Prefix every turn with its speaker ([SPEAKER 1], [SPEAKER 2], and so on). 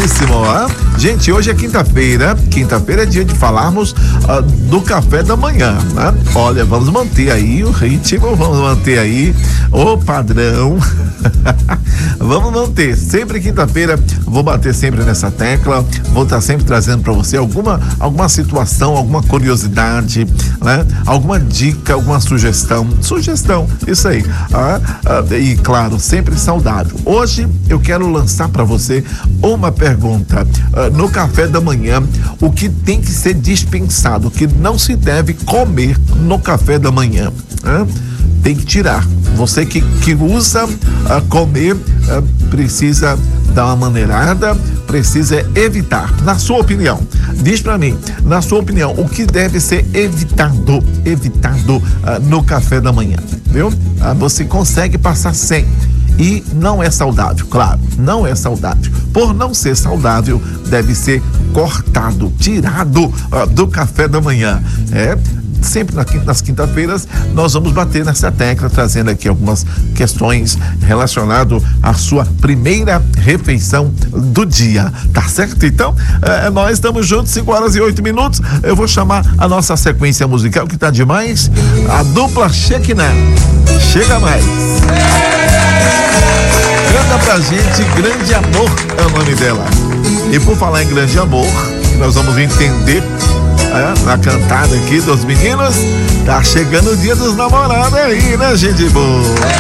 [SPEAKER 1] certíssimo, ó. Gente, hoje é quinta-feira. Quinta-feira é dia de falarmos do café da manhã, né? Olha, vamos manter aí o ritmo, vamos manter aí o padrão. Vamos manter. Sempre quinta-feira, vou bater sempre nessa tecla. Vou estar sempre trazendo para você alguma situação, alguma curiosidade, né? Alguma dica, alguma sugestão. Sugestão, isso aí. E claro, sempre saudável. Hoje eu quero lançar para você uma pergunta. No café da manhã, o que tem que ser dispensado, o que não se deve comer no café da manhã? Tem que tirar. Você que usa comer, precisa dar uma maneirada, precisa evitar. Na sua opinião, diz pra mim, na sua opinião, o que deve ser evitado no café da manhã, viu? Você consegue passar sem. E não é saudável, claro, não é saudável. Por não ser saudável, deve ser cortado, tirado do café da manhã. Sempre nas quinta-feiras nós vamos bater nessa tecla, trazendo aqui algumas questões relacionadas à sua primeira refeição do dia, tá certo? Então, nós estamos juntos, 5h08. Eu vou chamar a nossa sequência musical, que tá demais, a dupla Shekinah. Chega mais. Canta pra gente, Grande Amor é o nome dela. E por falar em grande amor, nós vamos entender na cantada aqui dos meninos. Tá chegando o dia dos namorados aí, né, gente boa?